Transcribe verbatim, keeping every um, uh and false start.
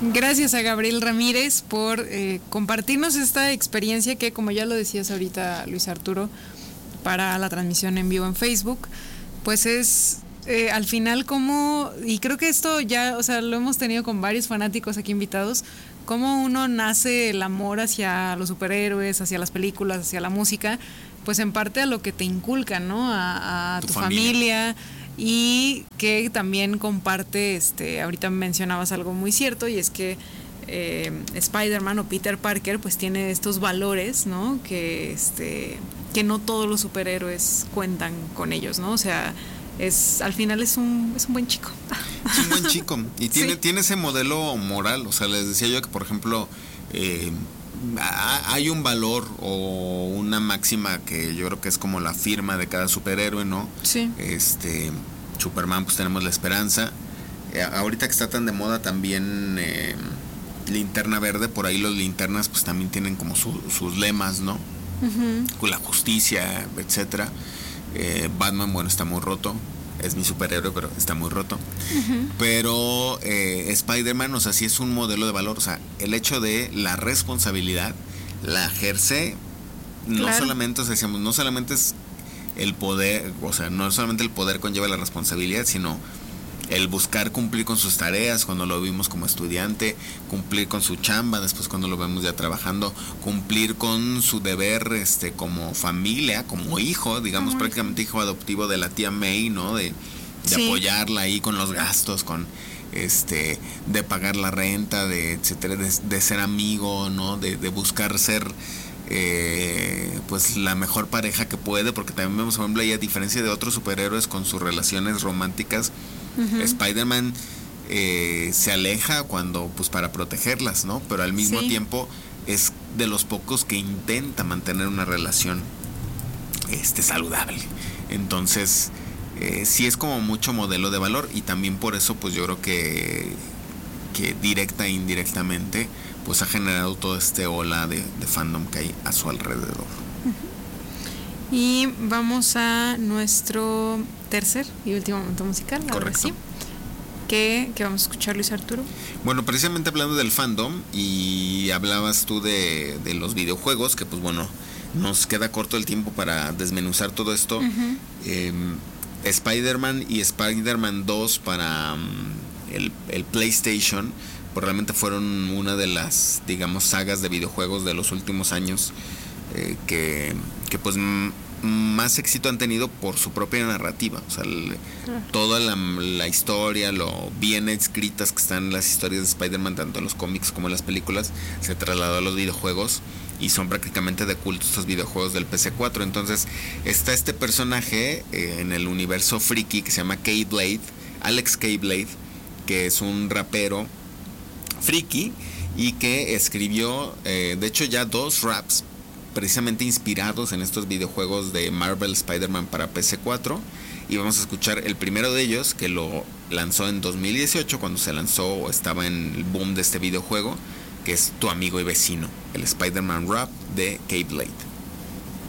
Gracias a Gabriel Ramírez por eh, compartirnos esta experiencia que, como ya lo decías ahorita, Luis Arturo, para la transmisión en vivo en Facebook, pues es eh, al final como, y creo que esto ya, o sea, lo hemos tenido con varios fanáticos aquí invitados, cómo uno nace el amor hacia los superhéroes, hacia las películas, hacia la música, pues en parte a lo que te inculcan, ¿no? A, a tu, tu familia. familia y que también comparte, este, ahorita mencionabas algo muy cierto, y es que eh, Spider-Man o Peter Parker pues tiene estos valores, ¿no? Que, este, que no todos los superhéroes cuentan con ellos, ¿no? O sea, es al final es un es un buen chico. Es un buen chico y tiene, sí. tiene ese modelo moral. O sea, les decía yo que, por ejemplo, eh, hay un valor o una máxima que yo creo que es como la firma de cada superhéroe, ¿no? Sí. Este, Superman, pues tenemos la esperanza. Eh, ahorita que está tan de moda también eh, Linterna Verde, por ahí los linternas pues también tienen como su, sus lemas, ¿no? Uh-huh. Con la justicia, etcétera. Eh, Batman, bueno, está muy roto. Es mi superhéroe, pero está muy roto. Uh-huh. Pero eh, Spider-Man, o sea, sí es un modelo de valor. O sea, el hecho de la responsabilidad la ejerce, claro. No solamente, o sea, decíamos, no solamente es el poder, o sea, no solamente el poder conlleva la responsabilidad, sino el buscar cumplir con sus tareas cuando lo vimos como estudiante, cumplir con su chamba después cuando lo vemos ya trabajando, cumplir con su deber este como familia, como hijo, digamos, uh-huh. prácticamente hijo adoptivo de la tía May, ¿no? De, de sí. apoyarla ahí con los gastos, con este, de pagar la renta, de etcétera, de, de ser amigo, ¿no? De, de buscar ser eh, pues la mejor pareja que puede, porque también vemos, por ejemplo, ahí, a diferencia de otros superhéroes con sus relaciones románticas, uh-huh. Spider-Man eh, se aleja cuando, pues para protegerlas, ¿no? Pero al mismo sí. tiempo es de los pocos que intenta mantener una relación este, saludable. Entonces, eh, sí es como mucho modelo de valor, y también por eso, pues yo creo que, que directa e indirectamente, pues ha generado todo este ola de, de fandom que hay a su alrededor. Uh-huh. Y vamos a nuestro tercer y último momento musical. Correcto. Sí. ¿Qué, ¿Qué vamos a escuchar, Luis Arturo? Bueno, precisamente hablando del fandom, y hablabas tú de, de los videojuegos, que pues bueno, nos queda corto el tiempo para desmenuzar todo esto. Uh-huh. eh, Spider-Man y Spider-Man dos para um, el, el PlayStation, pues realmente fueron una de las, digamos, sagas de videojuegos de los últimos años eh, que, que pues m- más éxito han tenido por su propia narrativa. O sea, el, toda la, la historia, lo bien escritas que están las historias de Spider-Man, tanto en los cómics como en las películas, se trasladó a los videojuegos y son prácticamente de culto estos videojuegos del P S cuatro. Entonces está este personaje eh, en el universo friki que se llama K-Blade, Alex K-Blade, que es un rapero friki y que escribió eh, de hecho ya dos raps precisamente inspirados en estos videojuegos de Marvel Spider-Man para P S cuatro, y vamos a escuchar el primero de ellos, que lo lanzó en dos mil dieciocho, cuando se lanzó o estaba en el boom de este videojuego, que es Tu amigo y vecino, el Spider-Man rap de K-Blade.